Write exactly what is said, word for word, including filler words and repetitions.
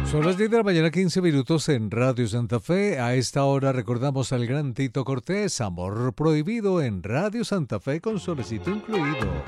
Son las diez de la mañana, quince minutos en Radio Santa Fe. A esta hora recordamos al gran Tito Cortés, Amor Prohibido en Radio Santa Fe con solecito incluido.